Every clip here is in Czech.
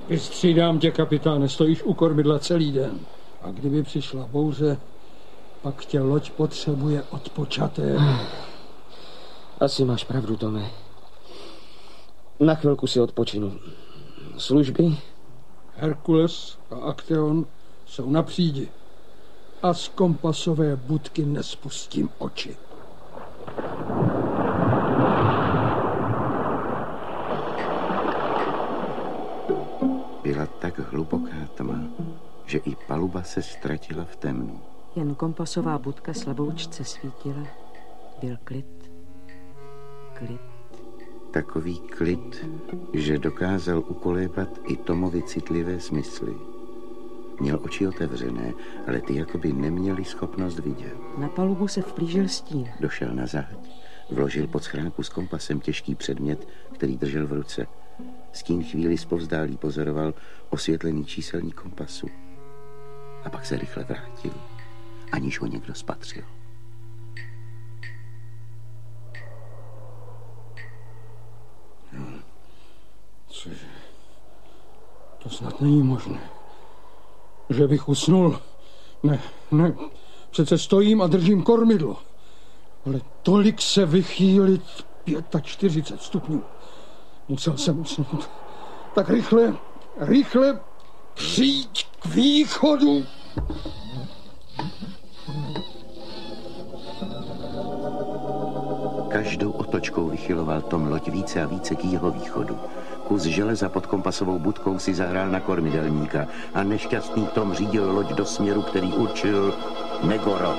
Vystřídám tě, kapitáne, stojíš u kormidla celý den. A kdyby přišla bouře, pak tě loď potřebuje odpočaté. Asi máš pravdu, Tome. Na chvilku si odpočinu. Služby? Herkules a Akteon jsou na přídi. A z kompasové budky nespustím oči. Byla tak hluboká tma, že i paluba se ztratila v temnu. Jen kompasová budka slaboučce svítila. Byl klid. Klid. Takový klid, že dokázal ukolébat i Tomovi citlivé smysly. Měl oči otevřené, ale ty jakoby neměli schopnost vidět. Na palubu se vplížil stín. Došel na záď, vložil pod schránku s kompasem těžký předmět, který držel v ruce. Stín chvíli zpovzdálí pozoroval osvětlený číselník kompasu. A pak se rychle vrátil, aniž ho někdo spatřil. Cože? To snad není možné. Že bych usnul? Ne. Přece stojím a držím kormidlo. Ale tolik se vychýlit 45 stupňů. Musel jsem usnout. Tak rychle přijď k východu. Každou otočkou vychyloval Tom loď více a více k jihovýchodu. Kus železa pod kompasovou budkou si zahrál na kormidelníka a nešťastný Tom řídil loď do směru, který určil Negoro.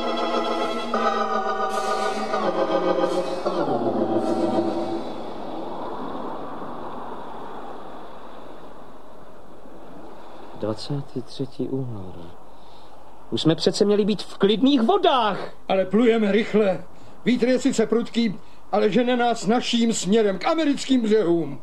únor. Už jsme přece měli být v klidných vodách. Ale plujeme rychle. Vítr je sice prudký, ale žene nás naším směrem k americkým břehům.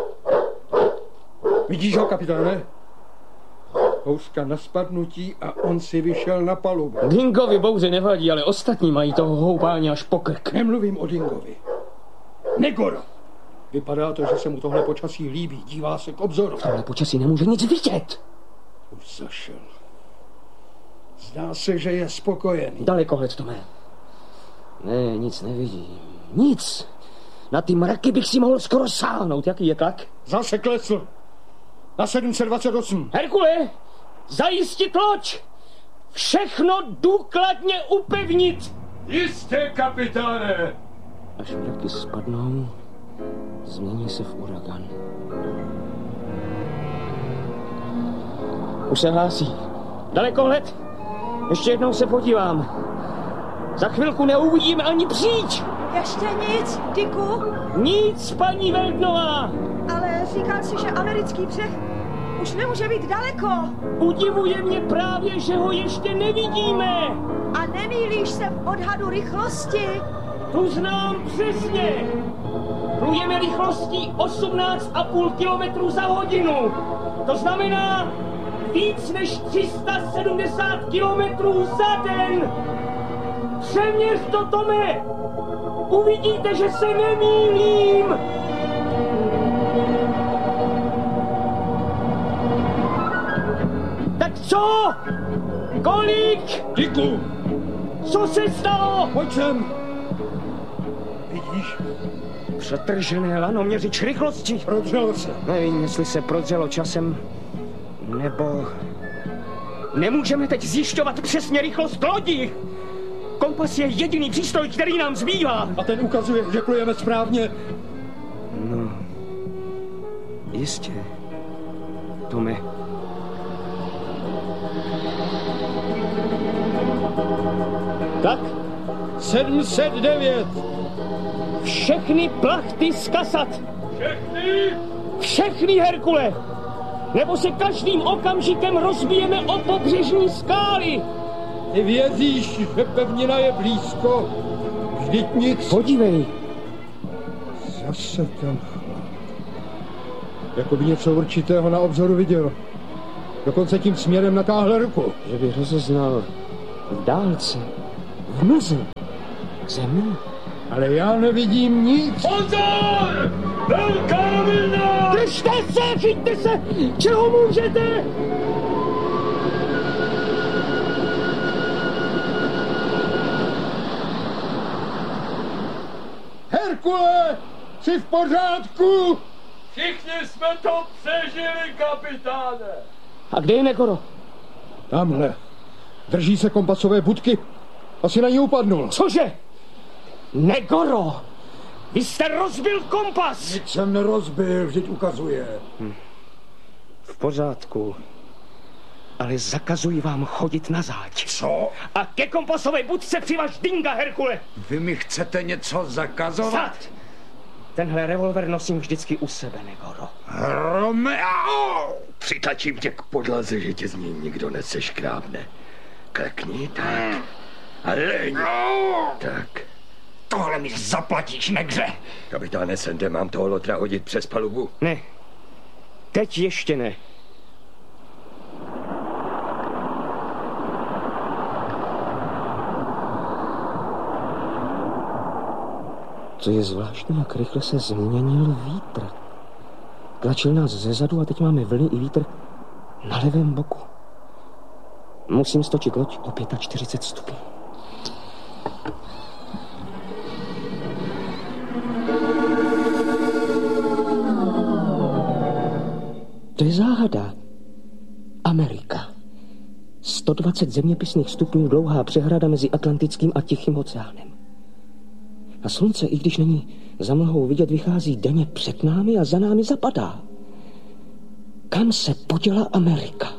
Vidíš ho, kapitáne? Houska na spadnutí a on si vyšel na palubu. Dingovi bouře nevadí, ale ostatní mají toho houpání až po krk. Nemluvím o Dingovi. Negoro. Vypadá to, že se mu tohle počasí líbí. Dívá se k obzoru. Tohle počasí nemůže nic vidět. Už zašel. Zdá se, že je spokojený. Dalekohled, Tome. Ne, nic nevidím. Nic. Na ty mraky bych si mohl skoro sáhnout. Jaký je tlak? Zase klesl. Na 728. Herkule, zajistit loď. Všechno důkladně upevnit. Jistě, kapitáne. Až mraky spadnou, změní se v uragan. Už se hlásí. Dalekohled. Ještě jednou se podívám. Za chvilku neuvidíme ani příč. Ještě nic, Dicku? Nic, paní Veldnová. Ale říkal si, že americký břeh už nemůže být daleko. Udivuje mě právě, že ho ještě nevidíme. A nemýlíš se v odhadu rychlosti? Tu znám přesně. Plujeme rychlostí 18,5 kilometrů za hodinu. To znamená víc než 370 kilometrů za den. Přeměř to, Tome. Uvidíte, že se nemýlím. Tak co? Kolik? Dicku! Co se stalo? Pojď sem. Vidíš? Přetržené lanoměřič rychlosti. Prodřelo se. Nevím, jestli se prodřelo časem, nebo... Nemůžeme teď zjišťovat přesně rychlost lodi. Kompas je jediný přístroj, který nám zbývá. A ten ukazuje, že plujeme správně. No, jistě, Tome. Tak? 709. Všechny plachty zkasat. Všechny? Všechny, Herkule. Nebo se každým okamžikem rozbijeme o pobřežní skály. Ty věříš, že pevnina je blízko? Vždyť nic. Podívej. Zase ten chlap. Jako by něco určitého na obzoru viděl. Dokonce tím směrem natáhl ruku. Že by rozeznal v dálce, v mlze, zemi. Ale já nevidím nic. Pozor! Velká vlna! Drž Držte se, chyťte se, čeho můžete! Herkule, jsi v pořádku? Všichni jsme to přežili, kapitáne. A kde je Negoro? Tamhle. Drží se kompasové budky. Asi na ní upadnul. Cože? Negoro! Vy jste rozbil kompas! Nic jsem nerozbil, vždyť ukazuje. V pořádku. Ale zakazuji vám chodit na záď. Co? A ke kompasové budce přivaž Dinga, Herkule! Vy mi chcete něco zakazovat? Stát! Tenhle revolver nosím vždycky u sebe, Negoro. Romeo! Přitačím tě k podlaze, že tě z ní nikdo neseškrábne. Klekni, tak. A leň. Tak. Tohle mi zaplatíš, negře. Kapitáne Sende, mám toho lotra hodit přes palubu? Ne. Teď ještě ne. Co je zvláštní, jak rychle se změnil vítr. Tlačil nás zezadu a teď máme vlny i vítr na levém boku. Musím stočit loď o 45 stupňů. To je záhada. Amerika. 120 zeměpisných stupňů dlouhá přehrada mezi Atlantickým a Tichým oceánem. A slunce, i když není za mlhou vidět, vychází denně před námi a za námi zapadá. Kam se poděla Amerika?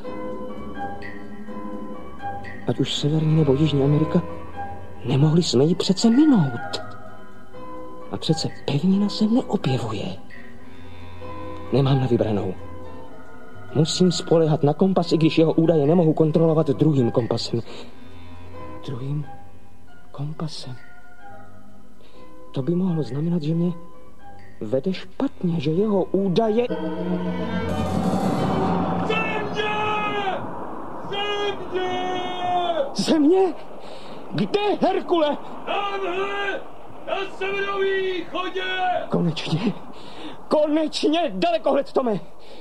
Ať už Severní nebo Jižní Amerika, nemohli jsme ji přece minout. A přece pevnina se neobjevuje. Nemám na vybranou. Musím spoléhat na kompas, i když jeho údaje nemohu kontrolovat druhým kompasem. Druhým kompasem. To by mohlo znamenat, že mě vede špatně, že jeho údaje... Země! Země! Země? Kde, Herkule? Tamhle! Na severovýchodě! Konečně. Konečně! Dalekohled, Tome!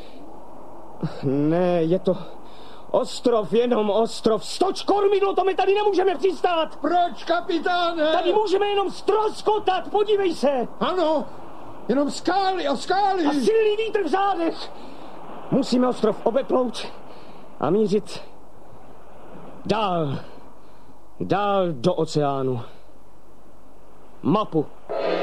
Ne, je to ostrov, jenom ostrov. Stoč kormidlo, Tome, tady nemůžeme přistát! Proč, kapitáne? Tady můžeme jenom ztroskotat, podívej se! Ano, jenom skály a skály. A silný vítr v zádech! Musíme ostrov obeplout a mířit dál. Dál do oceánu. Mapu.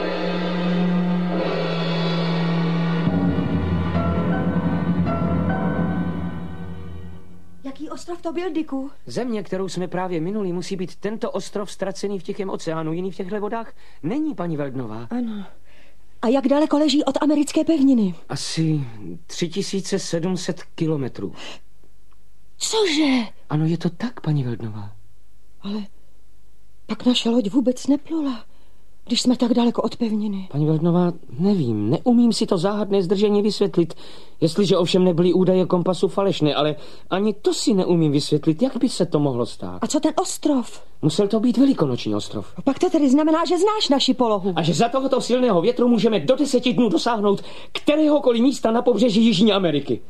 Jaký ostrov to byl, Dicku? Země, kterou jsme právě minuli, musí být tento ostrov ztracený v Tichém oceánu. Jiný v těchto vodách není, paní Veldnová. Ano. A jak daleko leží od americké pevniny? Asi 3700 kilometrů. Cože? Ano, je to tak, paní Veldnová. Ale pak naše loď vůbec neplula, když jsme tak daleko od pevniny. Paní Veldnová, nevím, neumím si to záhadné zdržení vysvětlit, jestliže ovšem nebyly údaje kompasu falešné, ale ani to si neumím vysvětlit, jak by se to mohlo stát. A co ten ostrov? Musel to být velikonoční ostrov. Pak to tedy znamená, že znáš naši polohu. A že za tohoto silného větru můžeme do 10 dnů dosáhnout kteréhokoliv místa na pobřeží Jižní Ameriky.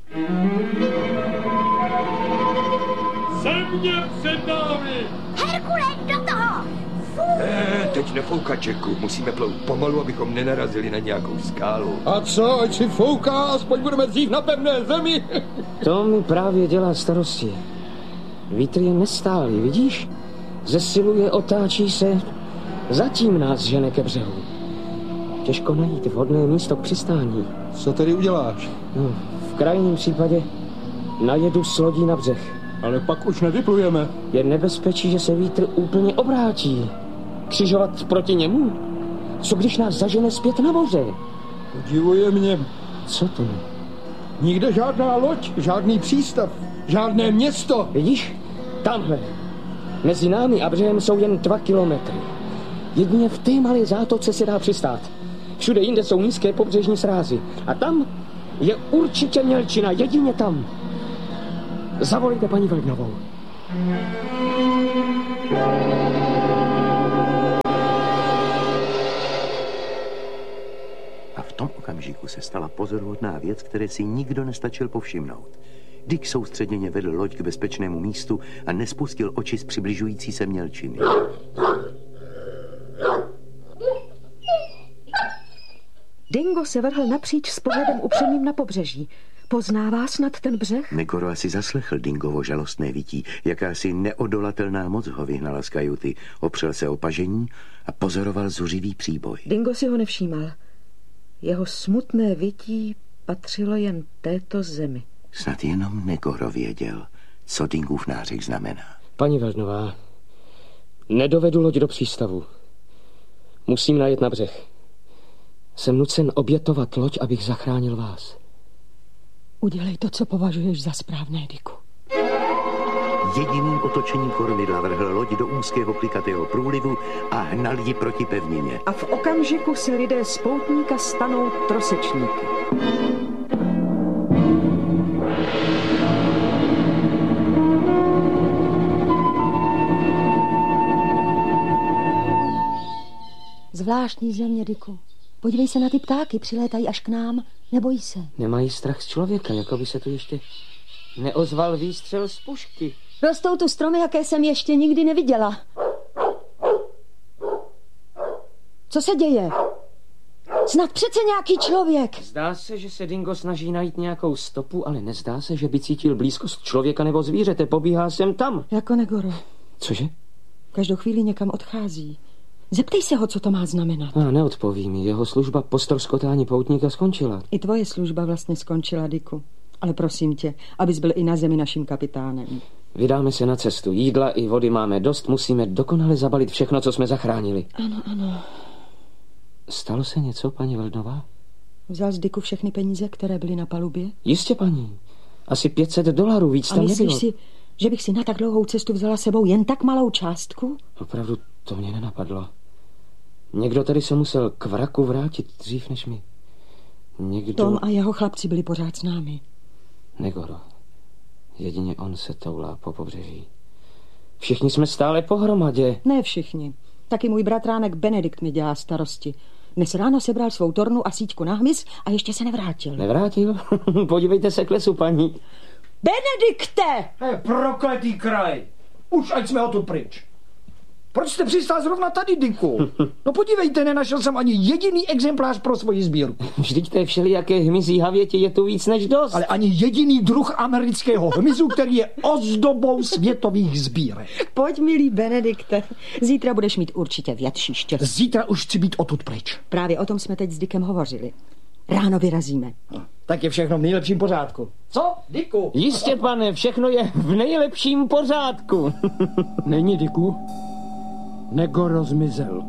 Země před námi! Herkule, do toho! Teď nefouká, Jacku. Musíme plout pomalu, abychom nenarazili na nějakou skálu. A co, ať si fouká, aspoň budeme dřív na pevné zemi. To mi právě dělá starosti. Vítr je nestálý, vidíš? Zesiluje, otáčí se. Zatím nás žene ke břehu. Těžko najít vhodné místo k přistání. Co tedy uděláš? No, v krajním případě najedu s lodí na břeh. Ale pak už nevyplujeme. Je nebezpečí, že se vítr úplně obrátí. Křižovat proti němu? Co když nás zažene zpět na moře? Udivuje mě. Co to? Nikde žádná loď, žádný přístav, žádné město. Vidíš? Tamhle. Mezi námi a břehem jsou jen 2 kilometry. Jedině v té malé zátoce se dá přistát. Všude jinde jsou nízké pobřežní srázy. A tam je určitě mělčina, jedině tam. Zavolejte paní Veldnovou. A v tom okamžiku okamžiku se stala pozoruhodná věc, které si nikdo nestačil povšimnout. Dick soustředěně vedl loď k bezpečnému místu a nespustil oči z přibližující se mělčiny. Dingo se vrhl napříč s pohledem upřeným na pobřeží. Poznává snad ten břeh? Negoro asi zaslechl Dingovo žalostné vytí. Jakási neodolatelná moc ho vyhnala z kajuty. Opřel se o pažení a pozoroval zuřivý příboj. Dingo si ho nevšímal. Jeho smutné vytí patřilo jen této zemi. Snad jenom Negoro věděl, co Dingův nářek znamená. Paní Veldnová, nedovedu loď do přístavu. Musím najet na břeh. Jsem nucen obětovat loď, abych zachránil vás. Udělej to, co považuješ za správné, Dicku. Jediným otočením kormidla vrhl loď do úzkého klikatého průlivu a hnal ji proti pevnině. A v okamžiku se lidé z poutníka stanou trosečníky. Zvláštní země, Dicku. Podívej se na ty ptáky, přilétají až k nám. Nebojí se. Nemají strach z člověka, jako by se tu ještě neozval výstřel z pušky. Rostou tu stromy, jaké jsem ještě nikdy neviděla. Co se děje? Snad přece nějaký člověk. Zdá se, že se Dingo snaží najít nějakou stopu, ale nezdá se, že by cítil blízkost člověka nebo zvířete. Pobíhá sem tam. Jako Negoro. Cože? Každou chvíli někam odchází. Zeptej se ho, co to má znamenat. Neodpoví mi. Jeho služba po ztroskotání poutníka skončila. I tvoje služba vlastně skončila, Dicku. Ale prosím tě, abys byl i na zemi naším kapitánem. Vydáme se na cestu. Jídla i vody máme dost. Musíme dokonale zabalit všechno, co jsme zachránili. Ano, ano. Stalo se něco, paní Veldnová? Vzal z Dicku všechny peníze, které byly na palubě? Jistě, paní. Asi $500, víc tam nebylo. A myslíš si, že bych si na tak dlouhou cestu vzala sebou jen tak malou částku? Opravdu to mě nenapadlo. Někdo tady se musel k vraku vrátit dřív než my. Někdo... Tom a jeho chlapci byli pořád s námi. Negoro. Jedině on se toulá po pobřeží. Všichni jsme stále pohromadě. Ne všichni. Taky můj bratránek Benedikt mi dělá starosti. Dnes ráno sebral svou tornu a síťku na hmyz a ještě se nevrátil. Nevrátil? Podívejte se k lesu, paní. Benedikte! Prokletý kraj! Už ať jsme odtud pryč. Proč jste přistál zrovna tady, Dicku? No podívejte, nenašel jsem ani jediný exemplář pro svoji sbírku. Vždyť té všelijaké hmyzí havětě je tu víc než dost. Ale ani jediný druh amerického hmyzu, který je ozdobou světových sbírek. Pojď, milý Benedikte. Zítra budeš mít určitě větší štěstí. Zítra už chci být odtud pryč. Právě o tom jsme teď s Dickem hovořili. Ráno vyrazíme. Tak je všechno v nejlepším pořádku. Co, Dicku? Jistě, pane, všechno je v nejlepším pořádku. Není, Dicku? Negoro zmizel.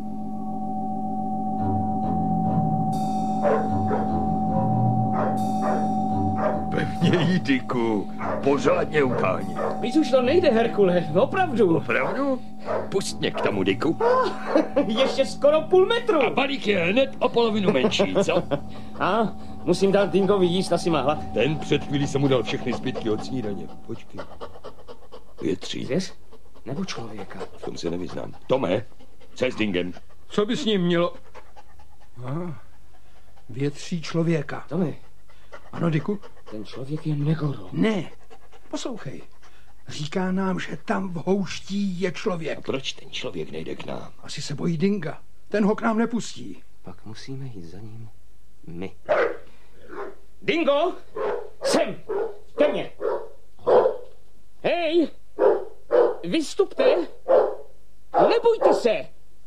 Pevně jí, Dicku. Pořádně utáhni. Víc už to nejde, Herkule, opravdu. Opravdu? Pust mě k tomu, Dicku. Ještě skoro půl metru. A balík je hned o polovinu menší, co? A musím dát Dingovi jíst, asi má hlad. Ten před chvílí jsem mu dal všechny zbytky od snídaně. Počkej. Větří. Zvěř? Nebo člověka? V tom se nevyznám. Tome, co je s Dingem? Co by s ním mělo? Větří člověka. Tome. Ano, Dicku? Ten člověk je Negoro. Ne, poslouchej. Říká nám, že tam v houští je člověk. A proč ten člověk nejde k nám? Asi se bojí Dinga. Ten ho k nám nepustí. Pak musíme jít za ním my. Dingo! Sem! Ke mně! Hej! Vystupte! Nebojte se!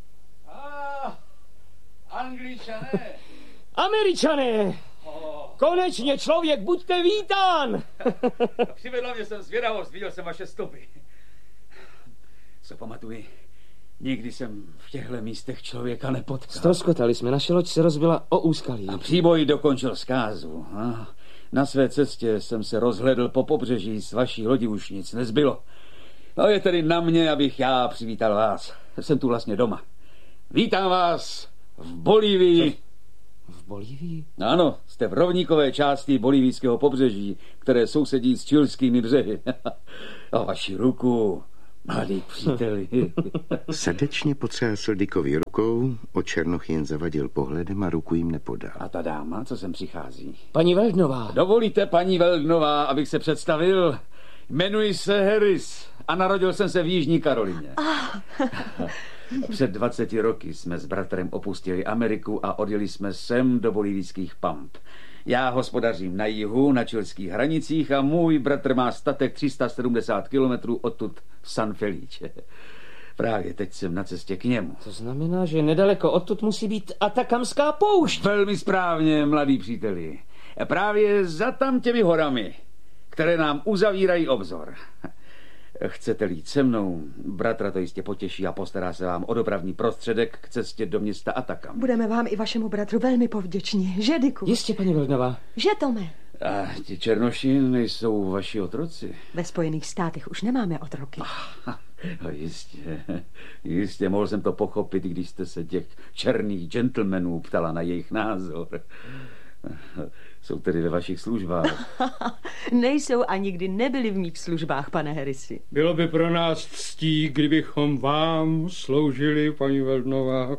Angličané! Američané! Konečně člověk, buďte vítán! Přivedla mě jsem zvědavost, viděl jsem vaše stopy. Co pamatuji, nikdy jsem v těchto místech člověka nepotkal. Ztroskotali jsme, naše loď se rozbila o úskalí. A příboj dokončil zkázu. Na své cestě jsem se rozhledl po pobřeží, z vaší lodi už nic nezbylo. No je tedy na mě, abych já přivítal vás. Jsem tu vlastně doma. Vítám vás v Bolívii. V Bolívii? Ano, jste v rovníkové části bolívijského pobřeží, které sousedí s čilskými břehy. A vaši ruku Mladý příteli. Srdečně potřásl Dickovi rukou, o Černoch jen zavadil pohledem a ruku jim nepodal. A ta dáma, co sem přichází? Paní Weldnová. Dovolíte, paní Weldnová, abych se představil? Jmenuji se Harris a narodil jsem se v Jižní Karolině. Před 20 roky jsme s bratrem opustili Ameriku a odjeli jsme sem do bolívijských Pamp. Já hospodařím na jihu, na chilských hranicích a můj bratr má statek 370 kilometrů odtud v San Felice. Právě teď jsem na cestě k němu. To znamená, že nedaleko odtud musí být Atakamská poušť. Velmi správně, mladý příteli. Právě za tam těmi horami, které nám uzavírají obzor. Chcete-li jít se mnou, bratra to jistě potěší a postará se vám o dopravní prostředek k cestě do města Atakam. Budeme vám i vašemu bratru velmi povděční, že, Diku? Jistě, paní Weldnová. Že, Tome? A ti černoši nejsou vaši otroci? Ve Spojených státech už nemáme otroky. Jistě, mohl jsem to pochopit, když jste se těch černých gentlemanů ptala na jejich názor. Jsou tedy ve vašich službách? Nejsou a nikdy nebyli v mých službách, pane Harrisi. Bylo by pro nás ctí, kdybychom vám sloužili, paní Weldnová.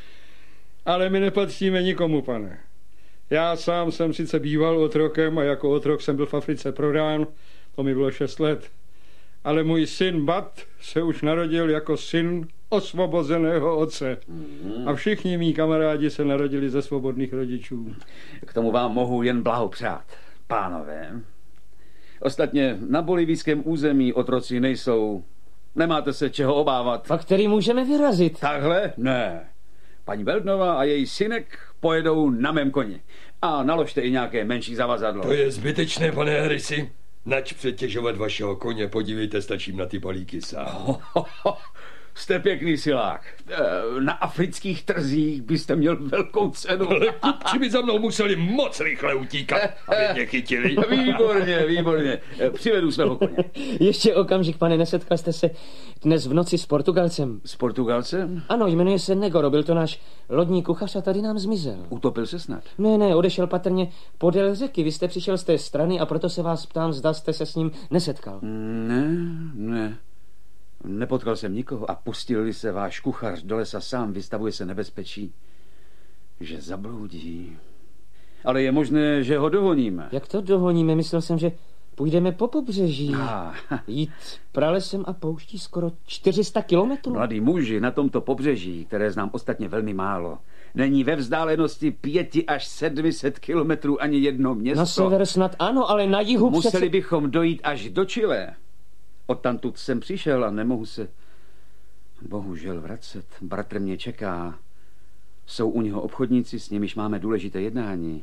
Ale my nepatříme nikomu, pane. Já sám jsem sice býval otrokem a jako otrok jsem byl v Africe prodán, to mi bylo 6 let. Ale můj syn Bat se už narodil jako syn osvobozeného otce. A všichni mý kamarádi se narodili ze svobodných rodičů. K tomu vám mohu jen blahopřát, pánové. Ostatně na bolivijském území otroci nejsou. Nemáte se čeho obávat. Pak který můžeme vyrazit. Takhle? Ne. Paní Weldnová a její synek pojedou na mém koni. A naložte i nějaké menší zavazadlo. To je zbytečné, pane Harrisi. Nač přetěžovat vašeho koně, podívejte, stačím na ty balíky sám. Jste pěkný silák. Na afrických trzích byste měl velkou cenu. Ale kupči by za mnou museli moc rychle utíkat, aby mě chytili. Výborně. Přivedu svého koně. Ještě okamžik, pane, nesetkal jste se dnes v noci s Portugalcem? S Portugalcem? Ano, jmenuje se Negoro, byl to náš lodní kuchař a tady nám zmizel. Utopil se snad? Ne, odešel patrně podél řeky. Vy jste přišel z té strany a proto se vás ptám, zda jste se s ním nesetkal. Ne. Nepotkal jsem nikoho a pustil-li se váš kuchař do lesa sám, vystavuje se nebezpečí, že zabloudí. Ale je možné, že ho dohoníme. Jak to dohoníme? Myslel jsem, že půjdeme po pobřeží. Jít pralesem a pouští skoro 400 kilometrů. Mladí muži na tomto pobřeží, které znám ostatně velmi málo, není ve vzdálenosti 500 až 700 kilometrů ani jedno město. Na sever snad ano, ale na jihu museli bychom dojít až do Chile. Odtamtud jsem přišel a nemohu se bohužel vracet. Bratr mě čeká. Jsou u něho obchodníci, s nimiž máme důležité jednání.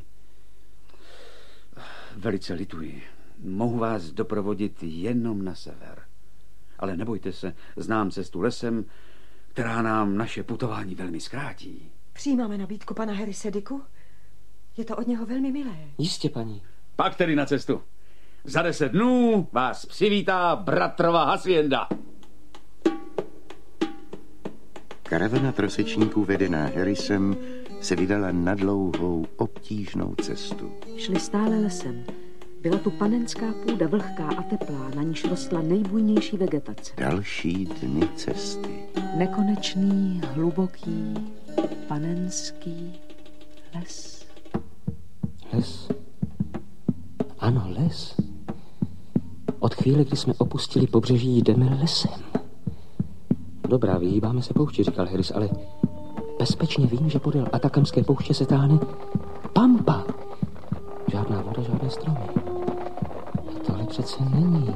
Velice lituji. Mohu vás doprovodit jenom na sever. Ale nebojte se, znám cestu lesem, která nám naše putování velmi zkrátí. Přijímáme nabídku pana Harrise, Diku? Je to od něho velmi milé. Jistě, paní. Pak tedy na cestu. Za 10 dnů vás přivítá bratrova hacienda. Karavana trosečníků vedená Harrisem se vydala na dlouhou, obtížnou cestu. Šli stále lesem. Byla tu panenská půda vlhká a teplá, na níž rostla nejbujnější vegetace. Další dny cesty. Nekonečný, hluboký, panenský les. Les? Ano, les. Od chvíle, kdy jsme opustili pobřeží, jdeme lesem. Dobrá, vyhýbáme se poušti, říkal Harris, ale bezpečně vím, že podél Atakamské pouště se táhne Pampa. Žádná voda, žádné stromy. A tohle přece není.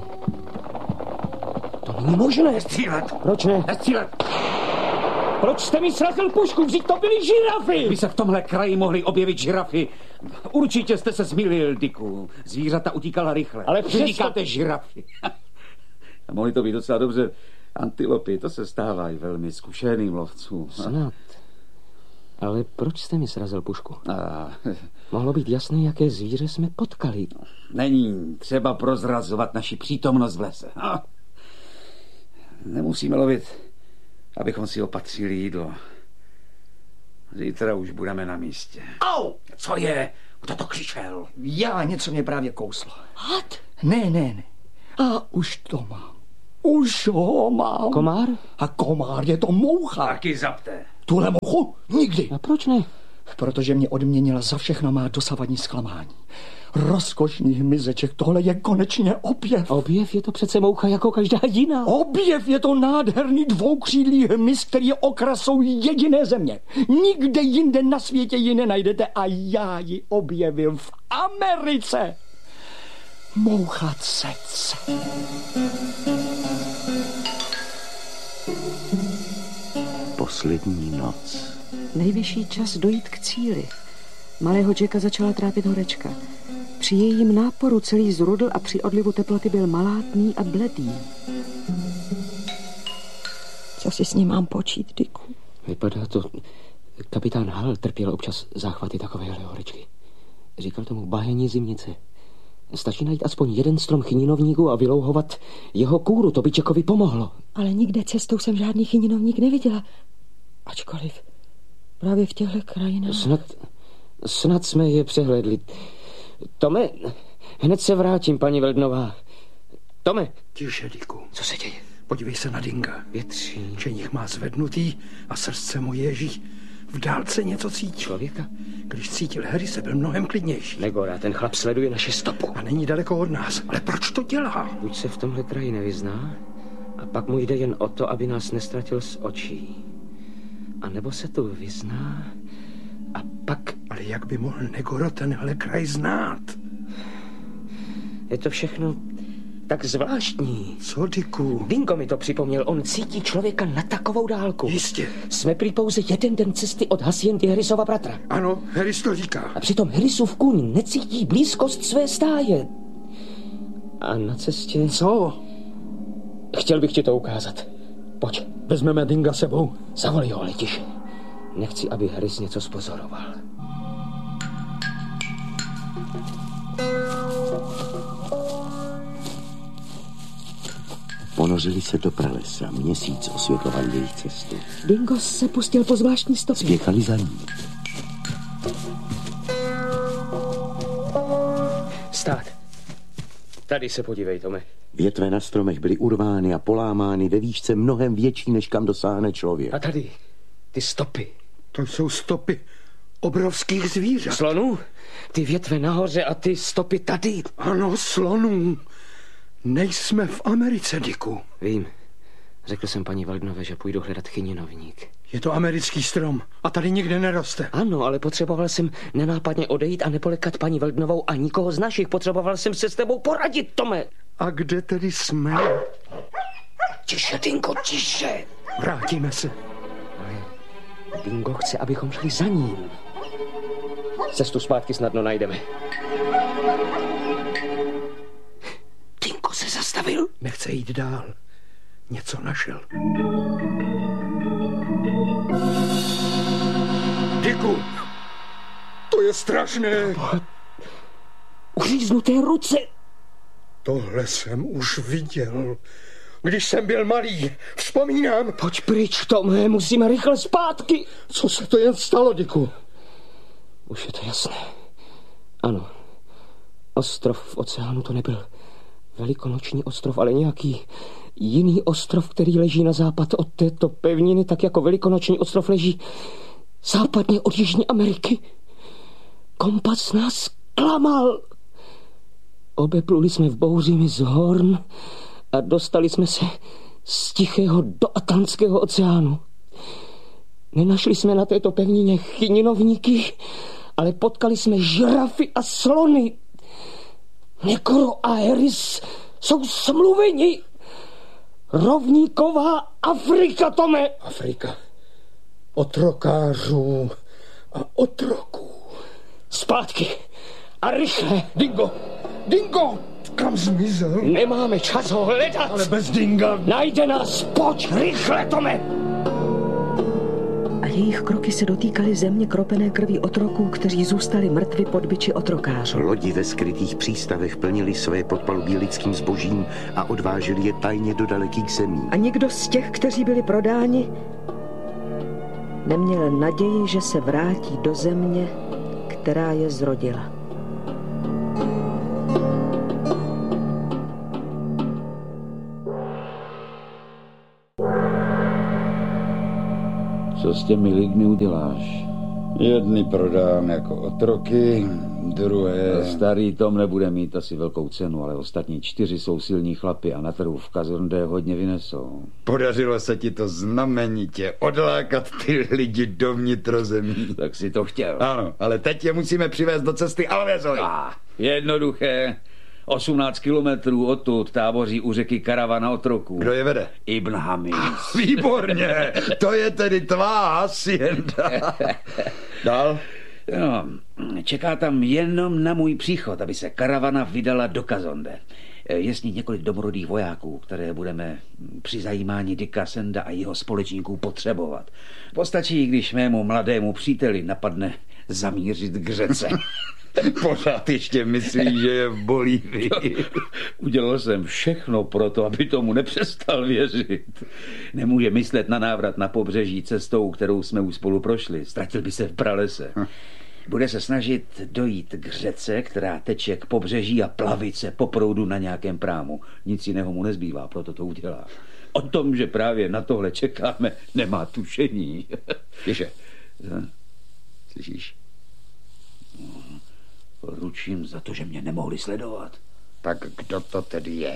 To není možné. Nestřílet! Proč ne? Nestřílet! Proč jste mi srazil pušku? Vždyť to byly žirafy! By se v tomhle kraji mohly objevit žirafy. Určitě jste se zmýlil, Diku. Zvířata utíkala rychle. Ale přesto... říkáte žirafy. A mohly to být docela dobře antilopy. To se stává i velmi zkušeným lovcům. Snad. Ale proč jste mi srazil pušku? Mohlo být jasné, jaké zvíře jsme potkali. Není třeba prozrazovat naši přítomnost v lese. Nemusíme lovit, abychom si opatřili jídlo. Zítra už budeme na místě. Au! Co je? Kdo to křičel? Já, něco mě právě kouslo. Had? Ne. A už to mám. Už ho mám. Komár? A komár je to moucha. Taky zapte. Tuhle mouchu? Nikdy. A proč ne? Protože mě odměnila za všechno má dosavadní zklamání. Rozkošný hmyzeček, tohle je konečně objev. Objev je to přece moucha jako každá jiná. Objev je to nádherný dvoukřídlý hmyz, který je okrasou jediné země. Nikde jinde na světě ji nenajdete a já ji objevil v Americe. Moucha cec. Poslední noc. Nejvyšší čas dojít k cíli. Malého Jacka začala trápit horečka. Při jejím náporu celý zrudl a při odlivu teploty byl malátný a bledý. Co si s ním mám počít, Dicku? Vypadá to... Kapitán Hall trpěl občas záchvaty takovéhle horečky. Říkal tomu bájení zimnice. Stačí najít aspoň jeden strom chyninovníku a vylouhovat jeho kůru, to by Jackovi pomohlo. Ale nikde cestou jsem žádný chyninovník neviděla. Ačkoliv právě v těchto krajinách... Snad jsme je přehlédli. Tome, hned se vrátím, paní Weldnová. Tome. Tiše, Dicku. Co se děje? Podívej se na Dinga. Větří. Čenich má zvednutý a srdce mu ježí. V dálce něco cítí. Člověka? Když cítil Harry, se byl mnohem klidnější. Negora, ten chlap sleduje naše stopu. A není daleko od nás. Ale proč to dělá? Buď se v tomhle kraji nevyzná, a pak mu jde jen o to, aby nás nestratil z očí. A nebo se tu vyzná, a pak... Ale jak by mohl Negoro tenhle kraj znát? Je to všechno tak zvláštní. Co, Dicku? Dingo mi to připomněl, on cítí člověka na takovou dálku. Jistě. Jsme prý pouze jeden den cesty od Haciendy Harrisova bratra. Ano, Harris to říká. A přitom Harrisův kůň necítí blízkost své stáje. A na cestě... Co? Chtěl bych ti to ukázat. Pojď. Vezmeme Dinga sebou. Zavolej ho, ale tiše. Nechci, aby Harris něco spozoroval. Ponořili se do pralesa. Měsíc osvětloval jejich cestu. Dingo se pustil po zvláštní stopě. Spěchali za ní. Stát. Tady se podívej, Tome. Větve na stromech byly urvány a polámány ve výšce mnohem větší, než kam dosáhne člověk. A tady, ty stopy. To jsou stopy obrovských zvířat. Slonů? Ty větve nahoře a ty stopy tady. Ano, slonů. Nejsme v Americe, Dicku. Vím. Řekl jsem paní Weldnové, že půjdu hledat chyninovník. Je to americký strom a tady nikde neroste. Ano, ale potřeboval jsem nenápadně odejít a nepolekat paní Weldnovou a nikoho z našich. Potřeboval jsem se s tebou poradit, Tome. A kde tedy jsme? Tiše, Dingo, tiše. Vrátíme se. Ale Dingo chce, abychom šli za ním. Cestu zpátky snadno najdeme. Dingo se zastavil. Nechce jít dál. Něco našel. Dicku, to je strašné. Uříznuté ruce. Tohle jsem už viděl, když jsem byl malý. Vzpomínám. Pojď pryč, Tome, musíme rychle zpátky. Co se to jen stalo, Dicku? Už je to jasné. Ano, ostrov v oceánu to nebyl velikonoční ostrov, ale nějaký jiný ostrov, který leží na západ od této pevniny, tak jako velikonoční ostrov leží západně od Jižní Ameriky. Kompas nás klamal. Obepluli jsme v bouři z Horn a dostali jsme se z Tichého do Atlantského oceánu. Nenašli jsme na této pevnině chyninovníky, ale potkali jsme žirafy a slony. Negoro a Harris jsou smluveni. Rovníková Afrika, Tome. Afrika. Otrokářů a otroků. Zpátky. A rychle. Dingo! Dingo! Kam zmizel? Nemáme čas ho hledat. Ale bez Dinga. Najde nás. Pojď rychle, Tome. A jejich kroky se dotýkaly země kropené krví otroků, kteří zůstali mrtvi pod biči otrokářů. Lodi ve skrytých přístavech plnili své podpalubí lidským zbožím a odváželi je tajně do dalekých zemí. A nikdo z těch, kteří byli prodáni, neměl naději, že se vrátí do země, která je zrodila. Co s těmi lidmi uděláš? Jedny prodám jako otroky, druhé... Starý Tom nebude mít asi velkou cenu, ale ostatní 4 jsou silní chlapi a na trhu v Kazonde hodně vynesou. Podařilo se ti to znamenitě odlákat ty lidi do vnitrozemí. Tak si to chtěl. Ano, ale teď je musíme přivést do cesty Alvezovi. Jednoduché. 18 kilometrů odtud táboří u řeky karavana otroků. Kdo je vede? Ibn Hamis. Výborně, to je tedy tvá hacienda. Dál? No, čeká tam jenom na můj příchod, aby se karavana vydala do Kazonde. Je s ní několik domorodých vojáků, které budeme při zajímání Dicka Senda a jeho společníků potřebovat. Postačí, když mému mladému příteli napadne zamířit k řece. Pořád ještě myslí, že je v Bolívii. Udělal jsem všechno pro to, aby tomu nepřestal věřit. Nemůže myslet na návrat na pobřeží cestou, kterou jsme už spolu prošli. Ztratil by se v pralese. Bude se snažit dojít k řece, která teče k pobřeží a plavit se po proudu na nějakém prámu. Nic jiného mu nezbývá, proto to udělá. O tom, že právě na tohle čekáme, nemá tušení. Ježe, slyšíš? Ručím za to, že mě nemohli sledovat. Tak kdo to tedy je?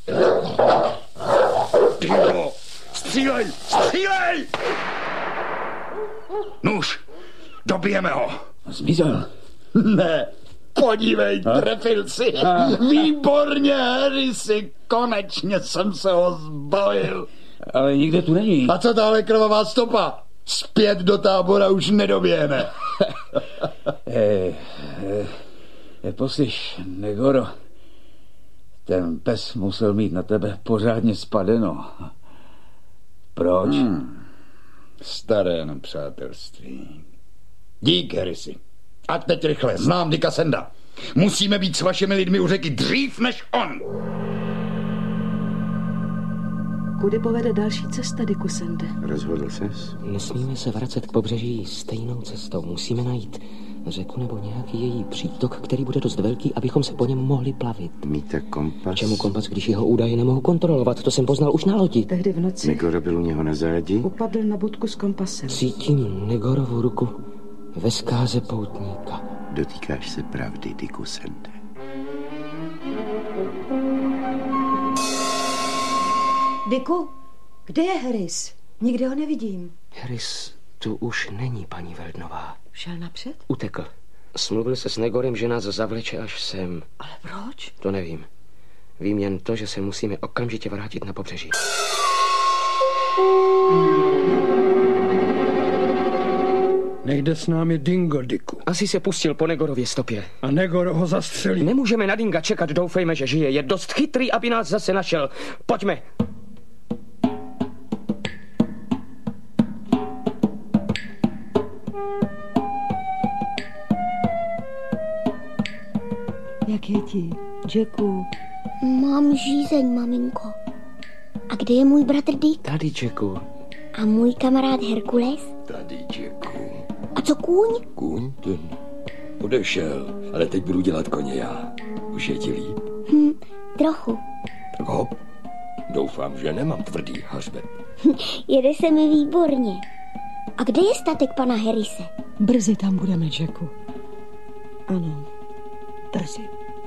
Tyho! Střílej! Střílej! Nuž! Dobijeme ho! Zmizel. Ne! Podívej, trefil si! Výborně, Harrisy! Konečně jsem se ho zbavil! Ale nikde tu není. A co tahle krvavá stopa? Zpět do tábora už nedoběhne. Poslyš, Negoro, ten pes musel mít na tebe pořádně spadeno. Proč? Staré nepřátelství. Dík, Harrisy. A teď rychle, znám Dicka Senda. Musíme být s vašimi lidmi u řeky dřív než on. Kudy povede další cesta, Dicku Sende? Rozhodl ses? Nesmíme se vracet k pobřeží stejnou cestou. Musíme najít řeku nebo nějaký její přítok, který bude dost velký, abychom se po něm mohli plavit. Míte kompas? Čemu kompas, když jeho údaje nemohu kontrolovat? To jsem poznal už na lodi. Tehdy v noci Negoro byl u něho na zádi? upadl na budku s kompasem. Cítím Negorovu ruku ve zkáze poutníka. Dotýkáš se pravdy, Dicku Sende. Dicku, kde je Harris? Nikde ho nevidím. Harris tu už není, paní Veldnová. Šel napřed? Utekl. Smluvil se s Negorem, že nás zavleče až sem. Ale proč? To nevím. Vím jen to, že se musíme okamžitě vrátit na pobřeží. Nejde s námi Dingo, Dicku. Asi se pustil po Negorově stopě. A Negor ho zastřelí. Nemůžeme na Dinga čekat, doufejme, že žije. Je dost chytrý, aby nás zase našel. Pojďme. Jak je ti, Jacku? Mám žízeň, maminko. A kde je můj bratr Dick? Tady, Jacku. A můj kamarád Herkules? Tady, Jacku. A co kůň? Kůň? Ten odešel, ale teď budu dělat koně já. Už je ti líp? Trochu. Tak hop. Doufám, že nemám tvrdý hřbet. Jede se mi výborně. A kde je statek pana Harrise? Brzy tam budeme, Jacku. Ano, brzy.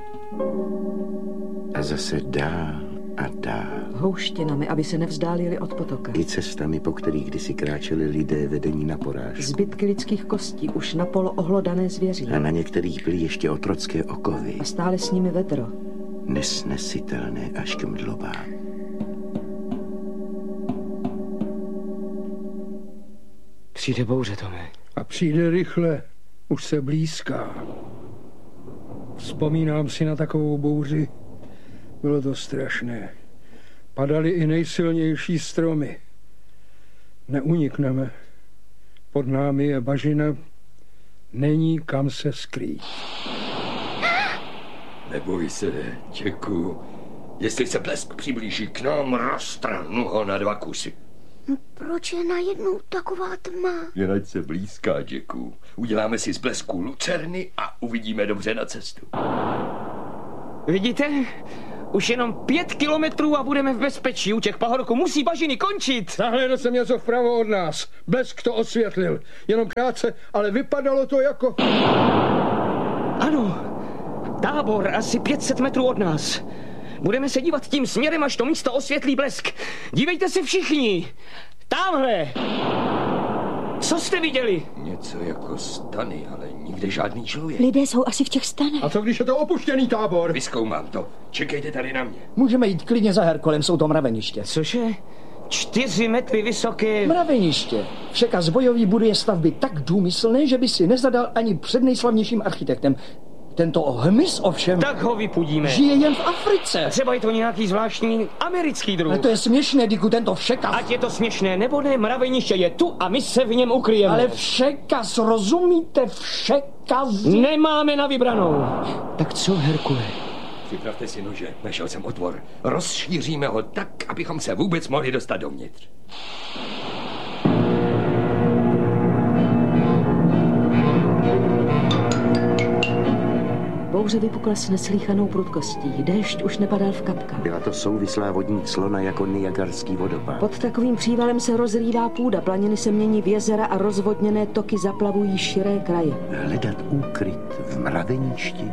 A zase dál a dál. Houštěnami, aby se nevzdálili od potoka. I cestami, po kterých kdysi kráčeli lidé vedení na porážku. Zbytky lidských kostí už napolo ohlodané zvěří. A na některých byly ještě otrocké okovy. A stále s nimi vedro. Nesnesitelné až k mdlobám. Přijde bouře, Tome. A přijde rychle. Už se blízká. Vzpomínám si na takovou bouři. Bylo to strašné. Padaly i nejsilnější stromy. Neunikneme. Pod námi je bažina. Není kam se skrýt. Neboj se, Jacku. Jestli se blesk přiblíží k nám, roztrhnu ho na 2 kusy. Proč je najednou taková tma? Jen ať se blízká, Jacku. Uděláme si z blesku lucerny a uvidíme dobře na cestu. Vidíte? Už jenom 5 kilometrů a budeme v bezpečí. U těch pahorků musí bažiny končit. Zahlédl jsem něco vpravo od nás. Blesk to osvětlil. Jenom krátce, ale vypadalo to jako... Ano, tábor asi 500 metrů od nás. Budeme se dívat tím směrem, až to místo osvětlí blesk. Dívejte se všichni. Tamhle. Co jste viděli? Něco jako stany, ale nikde žádný člověk. Lidé jsou asi v těch stanech. A co když je to opuštěný tábor? Vyzkoumám to. Čekejte tady na mě. Můžeme jít klidně za Herkolem, jsou to mraveniště. Cože? 4 metry vysoké... Mraveniště. Všeka zbojový buduje stavby tak důmyslné, že by si nezadal ani před nejslavnějším architektem. Tento hmyz ovšem... Tak ho vypudíme. Žije jen v Africe. Třeba je to nějaký zvláštní americký druh. Ale to je směšné, Diku, tento všekas. Ať je to směšné nebo ne, mraveniště je tu a my se v něm ukryjeme. Ale všekas, rozumíte? Všekas. Nemáme na vybranou. Tak co, Herkule? Připravte si nože, našel jsem otvor. Rozšíříme ho tak, abychom se vůbec mohli dostat dovnitř. Bouře vypukla s neslýchanou prudkostí. Déšť už nepadal v kapkách. Byla to souvislá vodní clona jako Niagarský vodopád. Pod takovým přívalem se rozrývá půda, planiny se mění v jezera a rozvodněné toky zaplavují širé kraje. Hledat úkryt v mraveništi.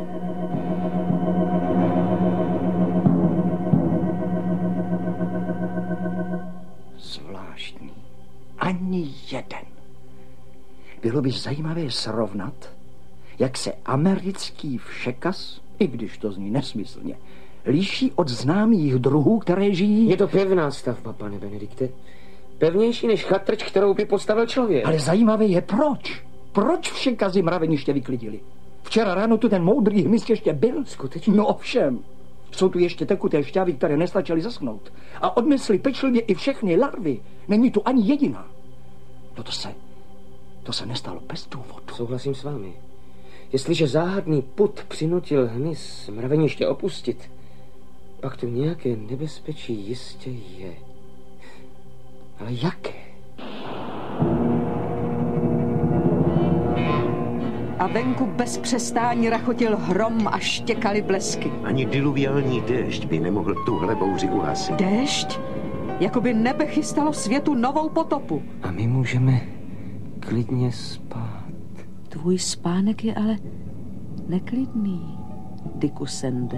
Zvláštní. Ani jeden. Bylo by zajímavé srovnat, jak se americký všekas, i když to zní nesmyslně, liší od známých druhů, které žijí... Je to pevná stavba, pane Benedikte. Pevnější než chatrč, kterou by postavil člověk. Ale zajímavé je proč. Proč všekazy mraveniště vyklidili? Včera ráno tu ten moudrý hmyz ještě byl. Skutečně? No ovšem. Jsou tu ještě tekuté šťávy, které nestačily zaschnout. A odnesli pečlivě i všechny larvy. Není tu ani jediná. No to se nestalo bez důvodu. Souhlasím s vámi. Jestliže záhadný pud přinutil hmyz mraveniště opustit, pak tu nějaké nebezpečí jistě je. Ale jaké? A venku bez přestání rachotil hrom a štěkaly blesky. Ani diluviální déšť by nemohl tuhle bouři uhasit. Déšť? Jakoby nebe chystalo světu novou potopu. A my můžeme klidně spát. Tvůj spánek je ale neklidný, Diku Sende.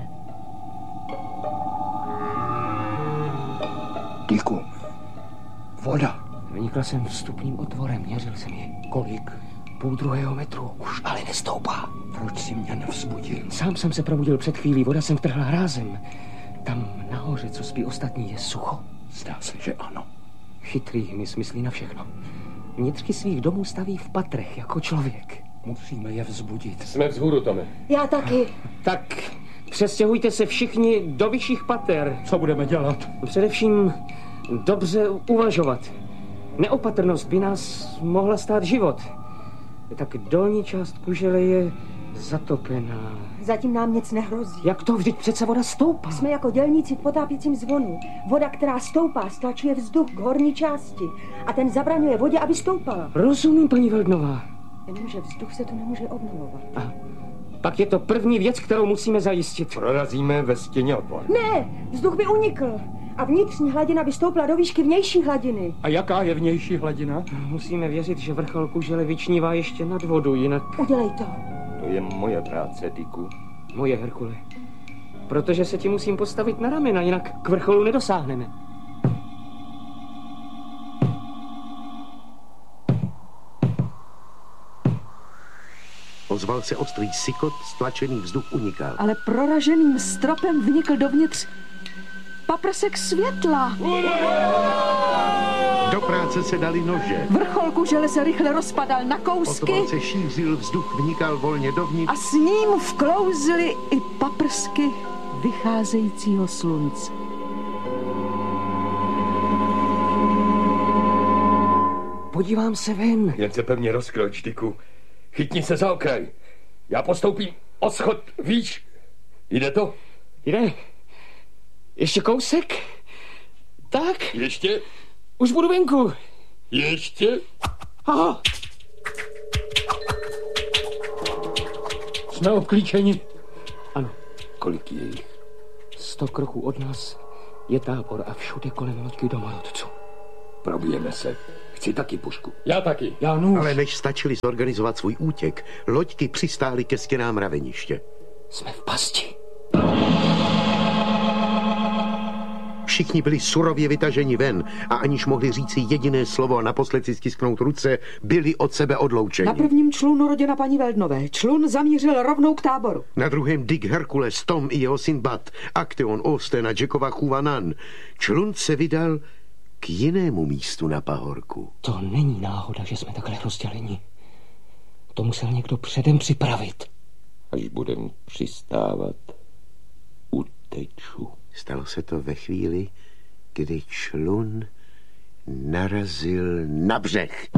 Diku, voda. Vynikla jsem vstupním otvorem, měřil jsem je. Kolik? 0,5 metru. Už ale nestoupá. Proč jsi mě nevzbudil? Sám jsem se probudil před chvílí, voda jsem vtrhla hrázem. Tam nahoře, co spí ostatní, je sucho. Zdá se, že ano. Chytrý hmyz myslí na všechno. Vnitřky svých domů staví v patrech, jako člověk. Musíme je vzbudit. Jsme vzhůru, Tome. Já taky. Tak přestěhujte se všichni do vyšších pater. Co budeme dělat? Především dobře uvažovat. Neopatrnost by nás mohla stát život. Tak dolní část kužele je zatopená. Zatím nám nic nehrozí. Jak to? Vždyť přece voda stoupá. Jsme jako dělníci v potápěcím zvonu. Voda, která stoupá, stlačuje vzduch k horní části. A ten zabraňuje vodě, aby stoupala. Rozumím, paní Veldnová. Jenomže vzduch se tu nemůže obnovovat. A pak je to první věc, kterou musíme zajistit. Prorazíme ve stěně otvor. Ne, vzduch by unikl. A vnitřní hladina by stoupla do výšky vnější hladiny. A jaká je vnější hladina? Musíme věřit, že vrchol kužele vyčnívá ještě nad vodu, jinak... Udělej to. To je moje práce, Diku. Moje, Herkule. Protože se ti musím postavit na ramena, jinak k vrcholu nedosáhneme. Ozval se ostrý sykot, stlačený vzduch unikal. Ale proraženým stropem vnikl dovnitř paprsek světla. Do práce se dali nože. Vrchol kužele se rychle rozpadal na kousky. Otvor se šířil, vzduch vnikal volně dovnitř. A s ním vklouzly i paprsky vycházejícího slunce. Podívám se ven. Jen se pevně rozkroč, Diku. Chytni se za okraj. Já postoupím o schod výš. Jde to? Jde. Ještě kousek? Tak. Ještě? Už budu venku. Ještě? Aha. Jsme obklíčeni. Ano. Kolik je jich? 100 kroků od nás je tábor a všude kolem loďky domorodců. Probijeme se. Chci taky pušku. Já taky. Já nůž. Ale než stačili zorganizovat svůj útěk, loďky přistály ke stěnám raveniště. Jsme v pasti. Všichni byli surově vytaženi ven a aniž mohli říci jediné slovo a naposled si stisknout ruce, byli od sebe odloučeni. Na prvním člunu rodina paní Veldnové. Člun zamířil rovnou k táboru. Na druhém Dick Hercules, Tom i jeho syn Bud, Acteon, Austen a Jackova chůva Nan. Člun se vydal k jinému místu na pahorku. To není náhoda, že jsme takhle rozděleni. To musel někdo předem připravit. Až budem přistávat, uteču. Stalo se to ve chvíli, kdy člun narazil na břeh.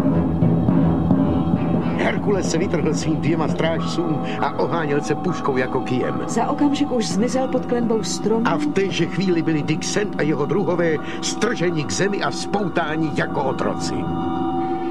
Herkules se vytrhl svým 2 strážcům a oháněl se puškou jako kijem. Za okamžik už zmizel pod klenbou stromu. A v téže chvíli byli Dick Sand a jeho druhové strženi k zemi a spoutáni jako otroci.